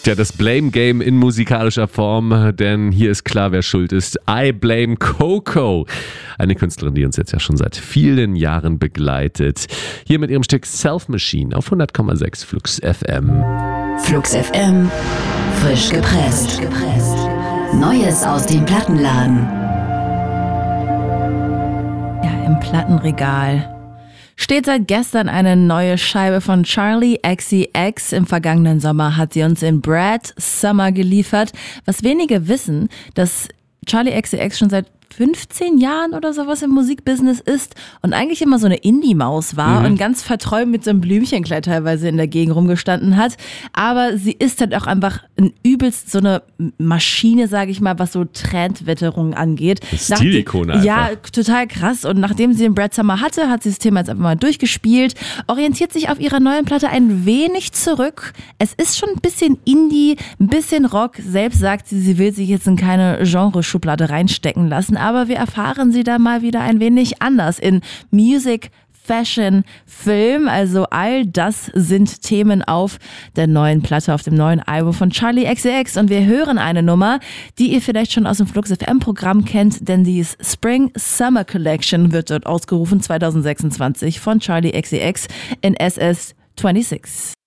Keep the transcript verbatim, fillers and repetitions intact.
Tja, das Blame Game in musikalischer Form, denn hier ist klar, wer schuld ist. I Blame Coco. Eine Künstlerin, die uns jetzt ja schon seit vielen Jahren begleitet. Hier mit ihrem Stück Self Machine auf hundert Komma sechs Flux F M. Flux F M, frisch gepresst. Neues aus dem Plattenladen. Ja, im Plattenregal steht seit gestern eine neue Scheibe von Charli X C X. Im vergangenen Sommer hat sie uns in Brad Summer geliefert. Was wenige wissen, dass Charli X C X schon seit fünfzehn Jahren oder sowas im Musikbusiness ist und eigentlich immer so eine Indie-Maus war mhm. und ganz verträumt mit so einem Blümchenkleid teilweise in der Gegend rumgestanden hat. Aber sie ist halt auch einfach ein übelst so eine Maschine, sage ich mal, was so Trendwetterungen angeht. Stilikone einfach. Ja, total krass. Und nachdem sie den Brad Summer hatte, hat sie das Thema jetzt einfach mal durchgespielt, orientiert sich auf ihrer neuen Platte ein wenig zurück. Es ist schon ein bisschen Indie, ein bisschen Rock. Selbst sagt sie, sie will sich jetzt in keine Genreschublade reinstecken lassen. Aber wir erfahren sie da mal wieder ein wenig anders in Music, Fashion, Film. Also all das sind Themen auf der neuen Platte, auf dem neuen Album von Charli X C X. Und wir hören eine Nummer, die ihr vielleicht schon aus dem Flux F M-Programm kennt, denn die Spring Summer Collection wird dort ausgerufen zwanzig sechsundzwanzig von Charli X C X in S S sechsundzwanzig.